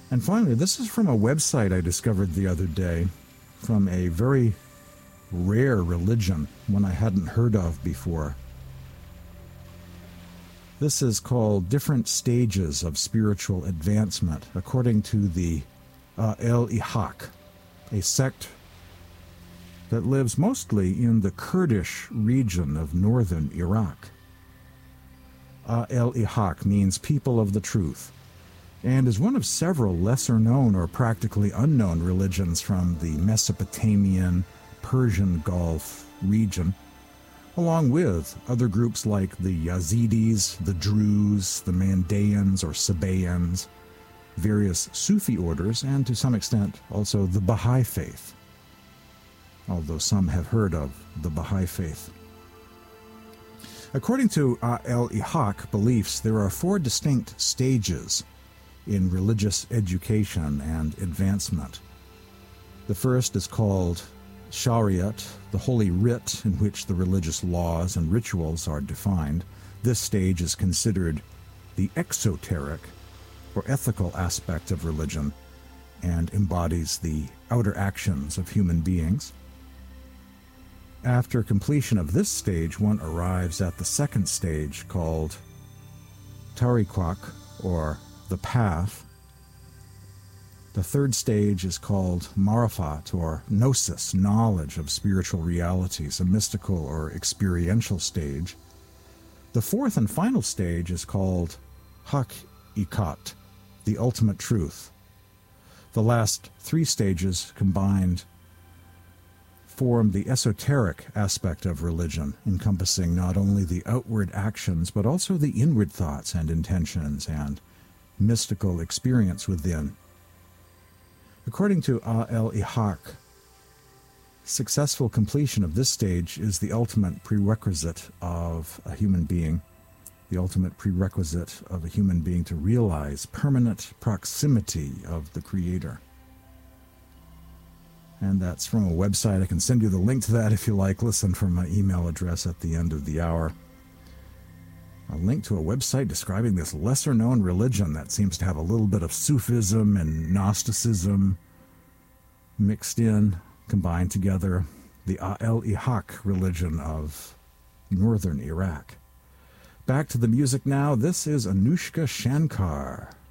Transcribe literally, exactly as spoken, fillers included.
And finally, this is from a website I discovered the other day, from a very rare religion, one I hadn't heard of before. This is called Different Stages of Spiritual Advancement, according to the uh, El-Ihaq, a sect that lives mostly in the Kurdish region of northern Iraq. Uh, El-Ihaq means people of the truth, and is one of several lesser-known or practically unknown religions from the Mesopotamian, Persian Gulf region, along with other groups like the Yazidis, the Druze, the Mandaeans or Sabaeans, various Sufi orders, and to some extent also the Baha'i faith, although some have heard of the Baha'i faith. According to uh, El-Ihaq beliefs, there are four distinct stages in religious education and advancement. The first is called Shariat, the holy writ in which the religious laws and rituals are defined. This stage is considered the exoteric or ethical aspect of religion and embodies the outer actions of human beings. After completion of this stage, one arrives at the second stage called Tariqat, or the path. The third stage is called Marifat, or gnosis, knowledge of spiritual realities, a mystical or experiential stage. The fourth and final stage is called Haqiqat, the ultimate truth. The last three stages combined form the esoteric aspect of religion, encompassing not only the outward actions, but also the inward thoughts and intentions and mystical experience within. According to El-Ihaq, successful completion of this stage is the ultimate prerequisite of a human being, the ultimate prerequisite of a human being to realize permanent proximity of the Creator. And that's from a website. I can send you the link to that if you like. Listen from my email address at the end of the hour. A link to a website describing this lesser-known religion that seems to have a little bit of Sufism and Gnosticism mixed in, combined together. The El-Ihaq religion of northern Iraq. Back to the music now. This is Anushka Shankar.